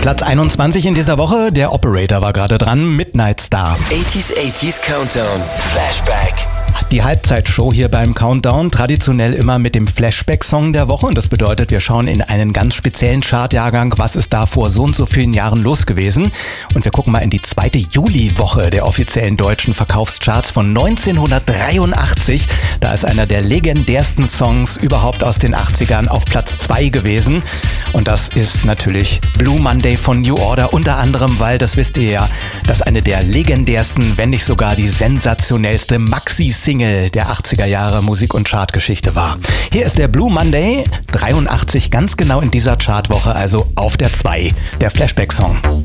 Platz 21 in dieser Woche, der Operator war gerade dran, Midnight Star. 80s Countdown, Flashback. Die Halbzeitshow hier beim Countdown, traditionell immer mit dem Flashback-Song der Woche. Und das bedeutet, wir schauen in einen ganz speziellen Chartjahrgang, was ist da vor so und so vielen Jahren los gewesen. Und wir gucken mal in die 2. Juliwoche der offiziellen deutschen Verkaufscharts von 1983. Da ist einer der legendärsten Songs überhaupt aus den 80ern auf Platz 2 gewesen. Und das ist natürlich Blue Monday von New Order, unter anderem, weil, das wisst ihr ja, das eine der legendärsten, wenn nicht sogar die sensationellste Maxi-Single der 80er Jahre Musik- und Chartgeschichte war. Hier ist der Blue Monday, 83, ganz genau in dieser Chartwoche, also auf der 2, der Flashback-Song.